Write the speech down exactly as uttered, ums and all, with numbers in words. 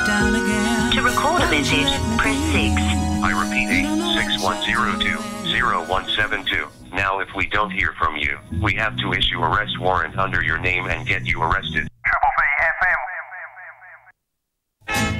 down again. To record a message, press six. I repeat eight six one zero two zero one seven two. Now if we don't hear from you, we have to issue arrest warrant under your name and get you arrested.